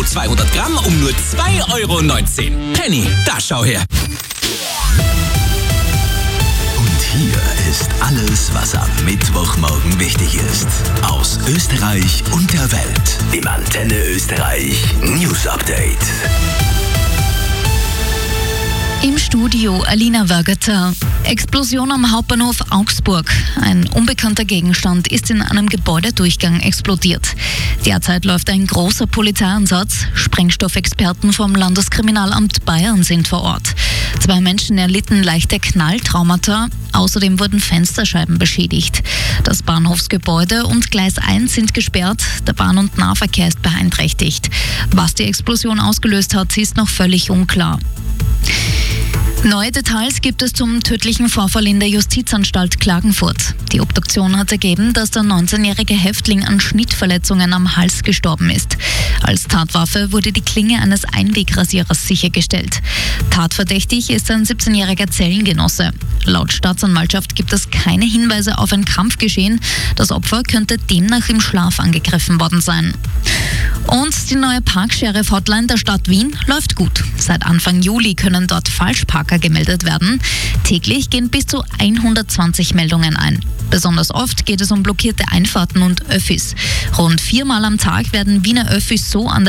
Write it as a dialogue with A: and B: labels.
A: 200 Gramm um nur 2,19 €. Penny, da schau her.
B: Und hier ist alles, was am Mittwochmorgen wichtig ist. Aus Österreich und der Welt. Im Antenne Österreich News Update.
C: Im Studio Alina Wörgerter. Explosion am Hauptbahnhof Augsburg. Ein unbekannter Gegenstand ist in einem Gebäudedurchgang explodiert. Derzeit läuft ein großer Polizeieinsatz. Sprengstoffexperten vom Landeskriminalamt Bayern sind vor Ort. 2 Menschen erlitten leichte Knalltraumata. Außerdem wurden Fensterscheiben beschädigt. Das Bahnhofsgebäude und Gleis 1 sind gesperrt. Der Bahn- und Nahverkehr ist beeinträchtigt. Was die Explosion ausgelöst hat, ist noch völlig unklar. Neue Details gibt es zum tödlichen Vorfall in der Justizanstalt Klagenfurt. Die Obduktion hat ergeben, dass der 19-jährige Häftling an Schnittverletzungen am Hals gestorben ist. Als Tatwaffe wurde die Klinge eines Einwegrasierers sichergestellt. Tatverdächtig ist ein 17-jähriger Zellengenosse. Laut Staatsanwaltschaft gibt es keine Hinweise auf ein Kampfgeschehen. Das Opfer könnte demnach im Schlaf angegriffen worden sein. Und die neue Park-Sheriff-Hotline der Stadt Wien läuft gut. Seit Anfang Juli können dort Falschparker gemeldet werden. Täglich gehen bis zu 120 Meldungen ein. Besonders oft geht es um blockierte Einfahrten und Öffis. Rund 4-mal am Tag werden Wiener Öffis so an